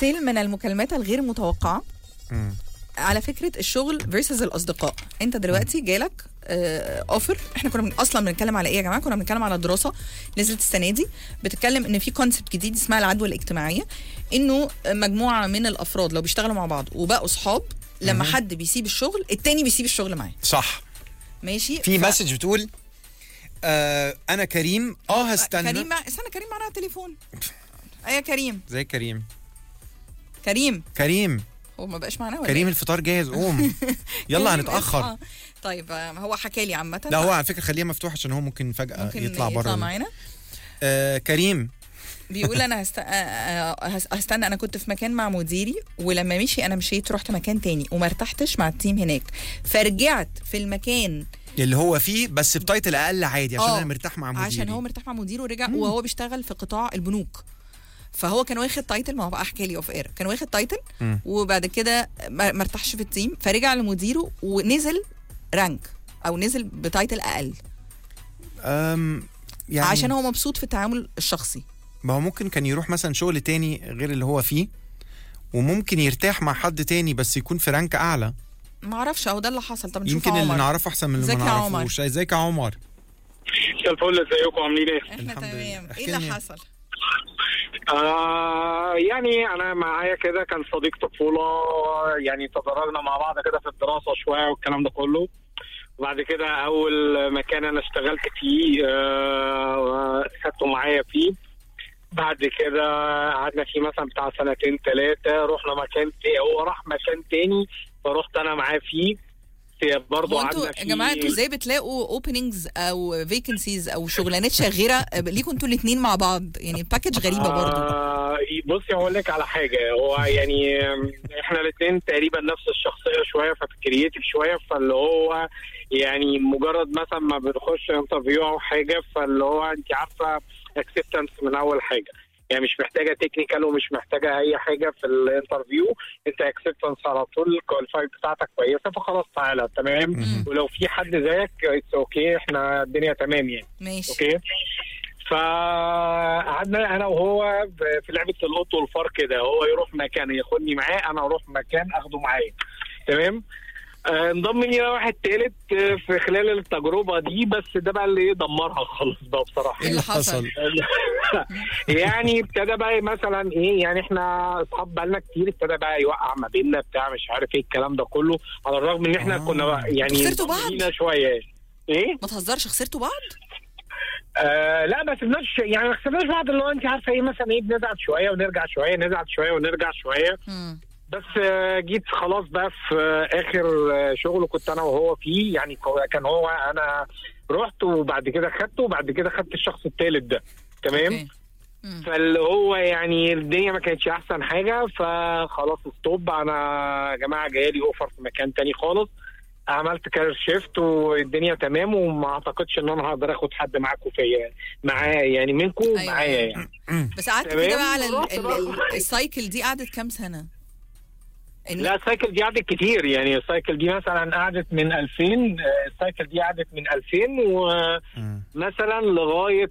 مثال من المكالمات الغير متوقعة على فكرة الشغل versus الأصدقاء. أنت دلوقتي جالك اوفر. احنا كنا اصلا بنتكلم على ايه يا جماعه؟ كنا بنتكلم على دراسه نزلت السنه دي بتتكلم ان في كونسبت جديد اسمها العدوى الاجتماعيه، انه مجموعه من الافراد لو بيشتغلوا مع بعض وبقوا صحاب، لما حد بيسيب الشغل التاني بيسيب الشغل معاه. صح. ماشي. في مسج بتقول انا كريم هستنى. كريم استنى، كريم معانا على التليفون. يا كريم. زي كريم. كريم هو ما بقاش معانا ولا كريم؟ الفطار جاهز، قوم يلا هنتاخر. طيب هو حكى لي عامه. لا هو على فكره خليها مفتوحه عشان هو ممكن فجاه يطلع بره معانا. كريم بيقول انا هستنى. انا كنت في مكان مع مديري، ولما مشي انا مشيت رحت مكان تاني وما ارتحتش مع التيم هناك، فرجعت في المكان اللي هو فيه بس بتايتل اقل عادي عشان انا مرتاح مع مديري. عشان هو مرتاح مع مديره ورجع. وهو بيشتغل في قطاع البنوك، فهو كان واخد تايتل. ما هو بقى احكي لي اوف اير، كان واخد تايتل وبعد كده ما ارتاحش في التيم، فرجع لمديره ونزل رانك او نزل بتايتل اقل. يعني عشان هو مبسوط في التعامل الشخصي. ما هو ممكن كان يروح مثلا شغل تاني غير اللي هو فيه، وممكن يرتاح مع حد تاني بس يكون في رانك اعلى. ما اعرفش، او ده اللي حصل. طب نشوف يمكن عمر. اللي نعرفه احسن من اللي ما نعرفوش. ازيك يا عمر؟ مساء الفل، ازيكم عاملين ايه؟ احنا تمام. ايه اللي حصل؟ يعني انا معايا كده كان صديق طفوله، يعني تدرجنا مع بعض كده في الدراسه شويه والكلام ده كله. وبعد كده اول مكان انا اشتغلت فيه خدته معايا فيه. بعد كده قعدنا فيه مثلا بتاع 2-3 رحنا مكان تاني، هو راح مكان تاني فرحت انا معاه فيه برضه. قعدنا فيه. يا جماعه انتوا ازاي بتلاقوا اوبننجز او فيكنسيز او شغلانات شاغره ليكوا انتوا الاثنين مع بعض؟ يعني باكج غريبه برضه. بصي هقول لك على حاجه، هو يعني احنا الاثنين تقريبا نفس الشخصيه شويه، ففي كرييتيف شويه، فاللي هو يعني مجرد مثلا ما بنخش انترفيو او حاجه، فاللي هو انت عارفه اكسبتنس من اول حاجه، يعني مش محتاجه تكنيكال ومش محتاجه اي حاجه في الانترفيو، انت اكسبتنس على طول، الكواليفاي بتاعتك كويسه فخلاص تعالى تمام. ولو في حد زيك اتس اوكي، احنا الدنيا تمام يعني. ماشي اوكي. فقعدنا انا وهو في لعبه القط والفار كده، هو يروح مكان ياخدني معاه، انا اروح مكان اخده معايا تمام. انضم لي واحد ثالث في خلال التجربه دي، بس ده بقى اللي دمرها خالص بقى بصراحه. ايه اللي حصل؟ يعني ابتدى بقى مثلا ايه، يعني احنا اصحاب بقالنا كتير، ابتدى بقى يوقع ما بيننا بتاع مش عارف ايه الكلام ده كله، على الرغم ان احنا كنا يعني خسرتوا بعض شويه. ايه ما تهزرش، خسرتوا بعض؟ لا ما سبناش، يعني ما خسرناش بعض، اللي هو انت عارفه ايه مثلا ايه، بنزعل شويه ونرجع شويه، نزعل شويه ونرجع شويه. بس جيت خلاص بقى في اخر شغل كنت انا وهو فيه، يعني كان هو انا رحت وبعد كده خدته وبعد كده خدت الشخص الثالث ده تمام. فاللي هو يعني الدنيا ما كانتش احسن حاجه، فخلاص ستوب، انا يا جماعه جايلي اوفر في مكان تاني خالص، عملت كارير شيفت والدنيا تمام، وما اعتقدش ان انا هقدر اخد حد معاكم فيا معايا يعني منكم. أيوة. معايا يعني. بس قعدت كده بقى على السايكل دي قعدت كام سنه؟ لا السايكل دي قعدت كتير، يعني السايكل دي مثلا قعدت من 2000، السايكل دي قعدت من 2000 ومثلا لغايه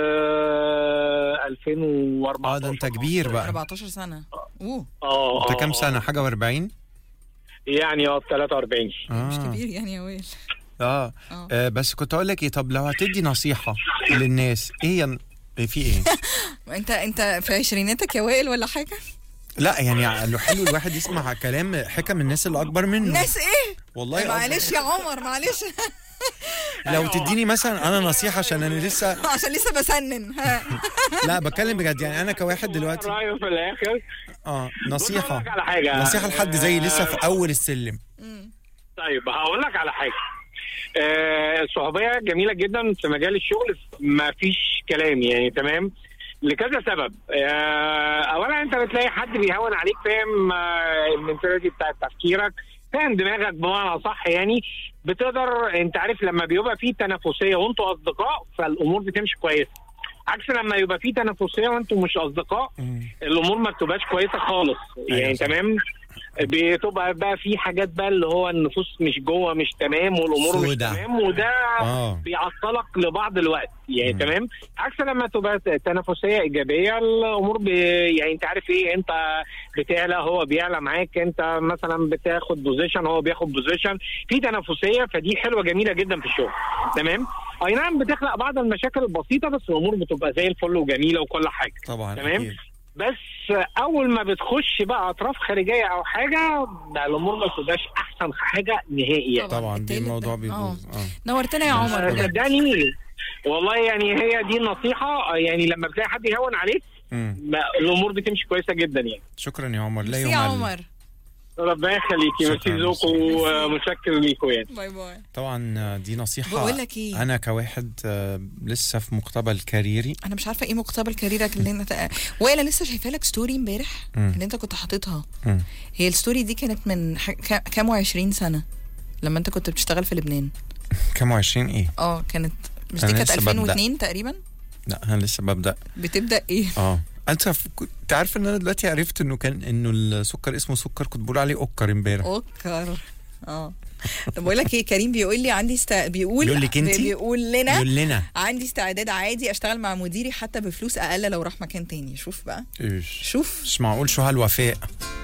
2014. ده انت كبير بقى. 14 سنه. انت كام سنه؟ حاجه و40 يعني 43. مش كبير يعني يا ويل. بس كنت اقول لك ايه، طب لو هتدي نصيحه للناس ايه في ايه؟ انت في عشريناتك يا وائل ولا حاجه؟ لا يعني لو حلو الواحد يسمع كلام حكم الناس اللي اكبر منه. ناس ايه؟ والله معلش يا عمر معلش. لو تديني مثلا انا نصيحه عشان انا لسه بسنن. لا بتكلم بجد، يعني انا كواحد دلوقتي رايه في الاخر نصيحه لحد زي لسه في اول السلم. طيب هقول لك على حاجه. الصحوبيه جميله جدا في مجال الشغل، ما فيش كلام يعني تمام، لكذا سبب. اولا انت بتلاقي حد بيهون عليك، فاهم المنتاليتي بتاعت تفكيرك، فاهم دماغك بمعنى صح، يعني بتقدر انت عارف لما بيبقى فيه تنافسيه وانتوا اصدقاء فالامور بتمشي كويس، عكس لما يبقى فيه تنافسيه وانتوا مش اصدقاء الامور ما بتبقاش كويسه خالص يعني. تمام. بتبقى بقى في حاجات بقى اللي هو النفوس مش جوه مش تمام والامور مش تمام، وده بيعطلك لبعض الوقت يعني. تمام. عكس لما تبقى تنافسيه ايجابيه الامور يعني انت عارف ايه، انت بتعلى هو بيعلى معاك، انت مثلا بتاخد بوزيشن هو بياخد بوزيشن، في تنافسيه، فدي حلوه جميله جدا في الشغل. تمام. اي نعم بتخلق بعض المشاكل البسيطه، بس الامور بتبقى زي الفل وجميله وكل حاجه. طبعا. تمام أكيد. بس اول ما بتخش بقى اطراف خارجيه او حاجه، ده الامور ما بتبقاش احسن حاجه نهائيا. طبعا دي الموضوع بيبوظ. نورتنا يا عمر. صدقني والله، يعني هي دي النصيحه، يعني لما بتلاقي حد يهون عليك الامور بتمشي كويسه جدا يعني. شكرا يا عمر. لا يا عمر، ربنا يخليكي، ميرسي ذوقكم ومتشكر ليكم يعني. باي باي. طبعا دي نصيحه. بقول لك ايه، انا كواحد لسه في مقتبل كاريري، انا مش عارفه ايه مقتبل كاريرك اللي انت ولا لسه شايفه لك ستوري امبارح اللي انت كنت حاططها. هي الستوري دي كانت من كام و20 سنه لما انت كنت بتشتغل في لبنان. كام 20 ايه؟ كانت مش دي كانت 2002 تقريبا؟ لا انا لسه بتبدا ايه؟ انت عارف ان انا دلوقتي عرفت انه السكر اسمه سكر، كنت بقول عليه اوكر امبارح. اوكر. طب بقول لك ايه، كريم بيقول لي عندي بيقول لنا عندي استعداد عادي اشتغل مع مديري حتى بفلوس اقل لو راح مكان تاني. شوف بقى، شوف مش معقول شو هالوفاء.